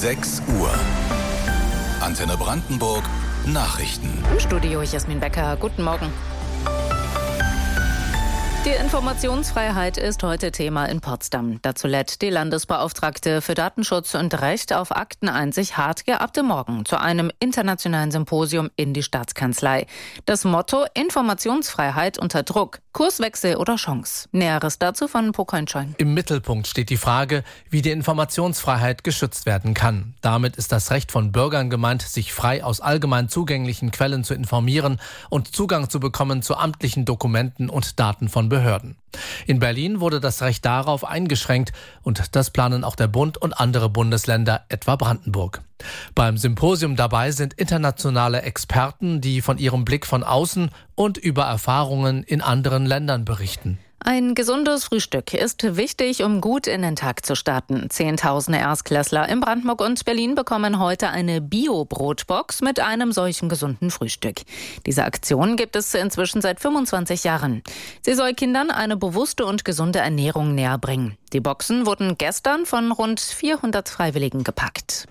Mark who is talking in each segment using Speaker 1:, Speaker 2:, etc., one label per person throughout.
Speaker 1: 6 Uhr. Antenne Brandenburg Nachrichten.
Speaker 2: Im Studio Jasmin Becker. Guten Morgen. Die Informationsfreiheit ist heute Thema in Potsdam. Dazu lädt die Landesbeauftragte für Datenschutz und Recht auf Akteneinsicht Hartge ab dem Morgen zu einem internationalen Symposium in die Staatskanzlei. Das Motto: Informationsfreiheit unter Druck, Kurswechsel oder Chance. Näheres dazu von Pocoinschein.
Speaker 3: Im Mittelpunkt steht die Frage, wie die Informationsfreiheit geschützt werden kann. Damit ist das Recht von Bürgern gemeint, sich frei aus allgemein zugänglichen Quellen zu informieren und Zugang zu bekommen zu amtlichen Dokumenten und Daten von Behörden. In Berlin wurde das Recht darauf eingeschränkt und das planen auch der Bund und andere Bundesländer, etwa Brandenburg. Beim Symposium dabei sind internationale Experten, die von ihrem Blick von außen und über Erfahrungen in anderen Ländern berichten.
Speaker 2: Ein gesundes Frühstück ist wichtig, um gut in den Tag zu starten. Zehntausende Erstklässler in Brandenburg und Berlin bekommen heute eine Bio-Brotbox mit einem solchen gesunden Frühstück. Diese Aktion gibt es inzwischen seit 25 Jahren. Sie soll Kindern eine bewusste und gesunde Ernährung näherbringen. Die Boxen wurden gestern von rund 400 Freiwilligen gepackt.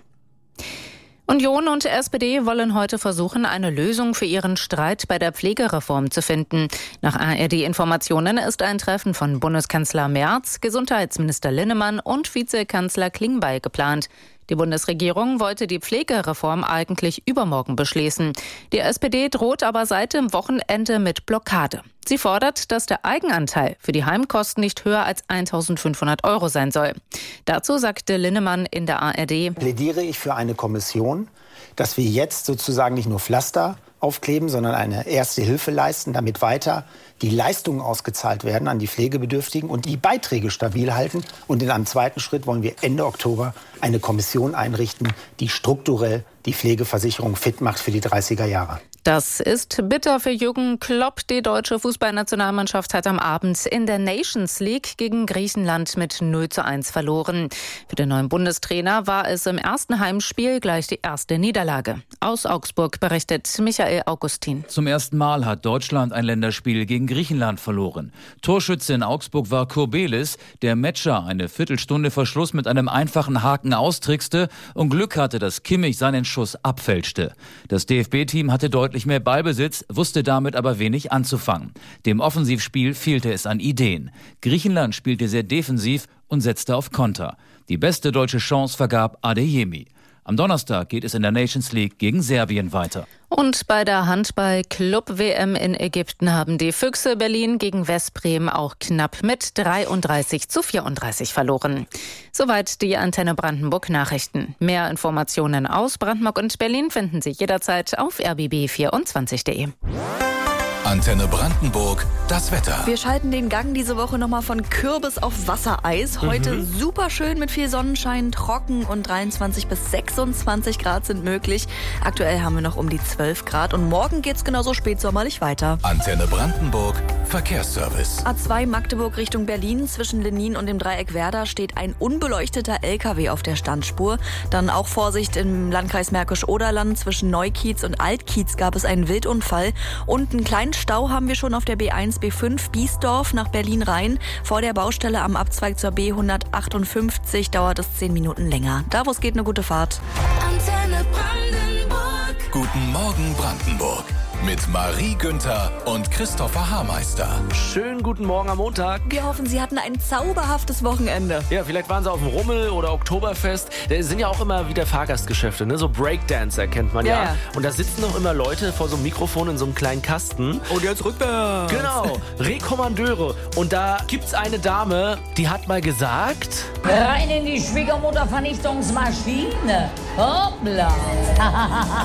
Speaker 2: Union und SPD wollen heute versuchen, eine Lösung für ihren Streit bei der Pflegereform zu finden. Nach ARD-Informationen ist ein Treffen von Bundeskanzler Merz, Gesundheitsminister Linnemann und Vizekanzler Klingbeil geplant. Die Bundesregierung wollte die Pflegereform eigentlich übermorgen beschließen. Die SPD droht aber seit dem Wochenende mit Blockade. Sie fordert, dass der Eigenanteil für die Heimkosten nicht höher als 1.500 € sein soll. Dazu sagte Linnemann in der ARD:
Speaker 4: Plädiere ich für eine Kommission, dass wir jetzt sozusagen nicht nur Pflaster aufkleben, sondern eine erste Hilfe leisten, damit weiter die Leistungen ausgezahlt werden an die Pflegebedürftigen und die Beiträge stabil halten. Und in einem zweiten Schritt wollen wir Ende Oktober eine Kommission einrichten, die strukturell die Pflegeversicherung fit macht für die 30er Jahre.
Speaker 2: Das ist bitter für Jürgen Klopp. Die deutsche Fußballnationalmannschaft hat am Abend in der Nations League gegen Griechenland mit 0:1 verloren. Für den neuen Bundestrainer war es im ersten Heimspiel gleich die erste Niederlage. Aus Augsburg berichtet Michael Augustin.
Speaker 5: Zum ersten Mal hat Deutschland ein Länderspiel gegen Griechenland verloren. Torschütze in Augsburg war Kurbelis, der Metscher eine Viertelstunde vor Schluss mit einem einfachen Haken austrickste und Glück hatte, dass Kimmich seinen Schuss abfälschte. Das DFB-Team hatte deutlich mehr Ballbesitz, wusste damit aber wenig anzufangen. Dem Offensivspiel fehlte es an Ideen. Griechenland spielte sehr defensiv und setzte auf Konter. Die beste deutsche Chance vergab Adeyemi. Am Donnerstag geht es in der Nations League gegen Serbien weiter.
Speaker 2: Und bei der Handball-Club-WM in Ägypten haben die Füchse Berlin gegen Westbrem auch knapp mit 33:34 verloren. Soweit die Antenne Brandenburg Nachrichten. Mehr Informationen aus Brandenburg und Berlin finden Sie jederzeit auf rbb24.de.
Speaker 1: Antenne Brandenburg, das Wetter.
Speaker 6: Wir schalten den Gang diese Woche nochmal von Kürbis auf Wassereis. Heute super schön mit viel Sonnenschein, trocken und 23 bis 26 Grad sind möglich. Aktuell haben wir noch um die 12 Grad und morgen geht's genauso spätsommerlich weiter.
Speaker 1: Antenne Brandenburg, Verkehrsservice.
Speaker 6: A2 Magdeburg Richtung Berlin, zwischen Lenin und dem Dreieck Werder steht ein unbeleuchteter LKW auf der Standspur. Dann auch Vorsicht im Landkreis Märkisch-Oderland, zwischen Neukiez und Altkiez gab es einen Wildunfall und einen kleinen Stau haben wir schon auf der B1, B5 Biesdorf nach Berlin rein. Vor der Baustelle am Abzweig zur B158 dauert es 10 Minuten länger. Da, wo es geht, eine gute Fahrt.
Speaker 1: Antenne Brandenburg. Guten Morgen Brandenburg. Mit Marie Günther und Christopher Haarmeister.
Speaker 7: Schönen guten Morgen am Montag.
Speaker 6: Wir hoffen, Sie hatten ein zauberhaftes Wochenende.
Speaker 7: Ja, vielleicht waren Sie auf dem Rummel oder Oktoberfest. Da sind ja auch immer wieder Fahrgastgeschäfte, ne? So Breakdancer kennt man ja. Und da sitzen noch immer Leute vor so einem Mikrofon in so einem kleinen Kasten. Und jetzt rückwärts. Genau, Rekommandeure. Und da gibt's eine Dame, die hat mal gesagt:
Speaker 8: Rein in die Schwiegermutter-Vernichtungsmaschine. Hoppla.